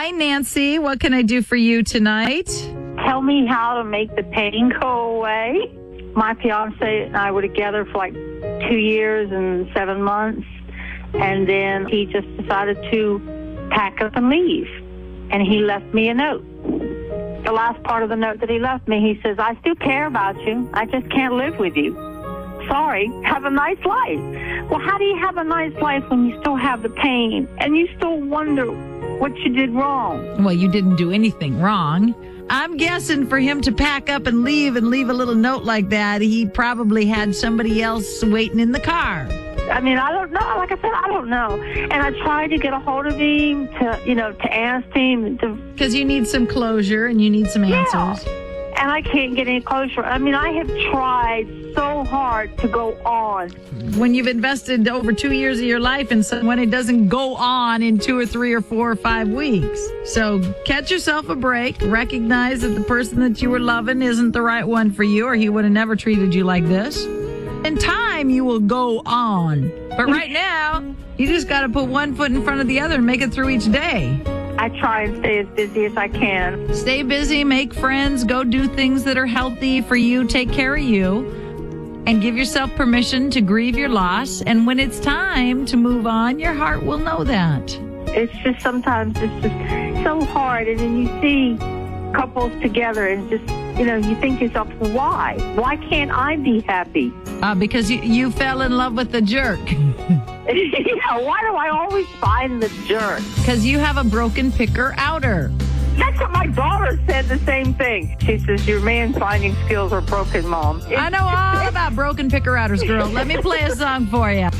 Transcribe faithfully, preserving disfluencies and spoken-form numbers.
Hi, Nancy. What can I do for you tonight? Tell me how to make the pain go away. My fiance and I were together for like two years and seven months, and then he just decided to pack up and leave, and he left me a note. The last part of the note that he left me, he says, I still care about you. I just can't live with you. Sorry, have a nice life. Well, how do you have a nice life when you still have the pain and you still wonder what you did wrong? Well, you didn't do anything wrong. I'm guessing for him to pack up and leave and leave a little note like that, he probably had somebody else waiting in the car. I mean, I don't know. Like I said, I don't know. And I tried to get a hold of him to, you know, to ask him. Because you need some closure and you need some answers. Yeah. And I can't get any closure. I mean, I have tried so hard to go on. When you've invested over two years of your life in someone, it doesn't go on in two or three or four or five weeks. So catch yourself a break. Recognize that the person that you were loving isn't the right one for you, or he would have never treated you like this. In time, you will go on. But right now, you just got to put one foot in front of the other and make it through each day. I try and stay as busy as I can. Stay busy, make friends, go do things that are healthy for you, take care of you, and give yourself permission to grieve your loss. And when it's time to move on, your heart will know that. It's just sometimes it's just so hard. And then you see couples together and just, you know, you think to yourself, why? Why can't I be happy? Uh, because you, you fell in love with the jerk. Yeah, why do I always find the jerk? Because you have a broken picker-outer. That's what my daughter said, the same thing. She says, your man-finding skills are broken, Mom. It's- I know all about broken picker-outers, girl. Let me play a song for you.